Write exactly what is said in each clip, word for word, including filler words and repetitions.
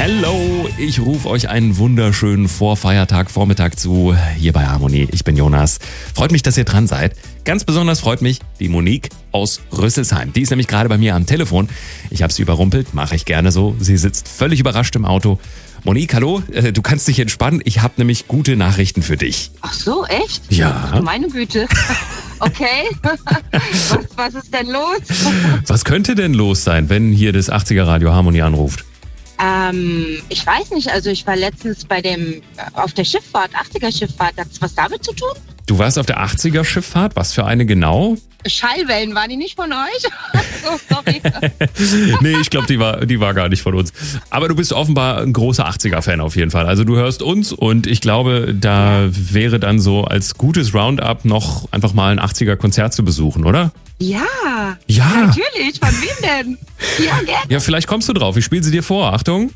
Hello, ich rufe euch einen wunderschönen Vorfeiertag Vormittag zu, hier bei Harmonie. Ich bin Jonas. Freut mich, dass ihr dran seid. Ganz besonders freut mich die Monique aus Rüsselsheim. Die ist nämlich gerade bei mir am Telefon. Ich habe sie überrumpelt, mache ich gerne so. Sie sitzt völlig überrascht im Auto. Monique, hallo, äh, du kannst dich entspannen. Ich habe nämlich gute Nachrichten für dich. Ach so, echt? Ja. Meine Güte. Okay. was, was ist denn los? Was könnte denn los sein, wenn hier das achtziger Radio Harmonie anruft? Ähm, ich weiß nicht, also ich war letztens bei dem, auf der Schifffahrt, achtziger Schifffahrt. Hat es was damit zu tun? Du warst auf der achtziger Schifffahrt? Was für eine genau? Schallwellen, waren die nicht von euch? so, sorry. Nee, ich glaube, die war, die war gar nicht von uns. Aber du bist offenbar ein großer achtziger-Fan auf jeden Fall. Also du hörst uns und ich glaube, da wäre dann so als gutes Roundup noch einfach mal ein achtziger-Konzert zu besuchen, oder? Ja. Ja. Natürlich, von wem denn? Ja, gerne. Ja, vielleicht kommst du drauf. Ich spiele sie dir vor. Achtung.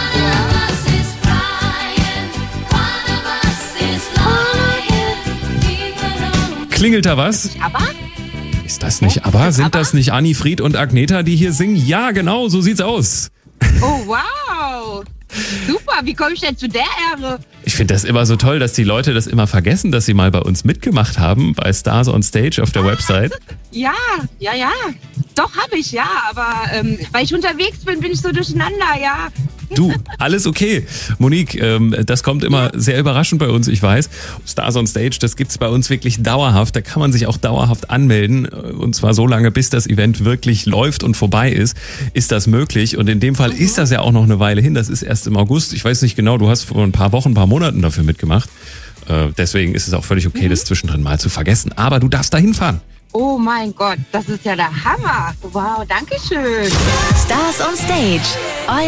Klingelt da was? Aber? Ist das nicht aber? Sind das nicht Anni Fried und Agneta, die hier singen? Ja, genau, so sieht's aus. Oh, wow. Super, wie komme ich denn zu der Ehre? Ich finde das immer so toll, dass die Leute das immer vergessen, dass sie mal bei uns mitgemacht haben, bei Stars on Stage auf der Website. Ja, ja, ja. Doch, habe ich, ja. Aber ähm, weil ich unterwegs bin, bin ich so durcheinander, ja. Du, alles okay. Monique, ähm, das kommt immer sehr überraschend bei uns, ich weiß. Stars on Stage, das gibt's bei uns wirklich dauerhaft. Da kann man sich auch dauerhaft anmelden. Und zwar so lange, bis das Event wirklich läuft und vorbei ist, ist das möglich. Und in dem Fall ist das ja auch noch eine Weile hin. Das ist erst im August. Ich weiß nicht genau, du hast vor ein paar Wochen, ein paar Monaten dafür mitgemacht. Äh, deswegen ist es auch völlig okay, das zwischendrin mal zu vergessen. Aber du darfst da hinfahren. Oh mein Gott, das ist ja der Hammer. Wow, danke schön. Stars on Stage.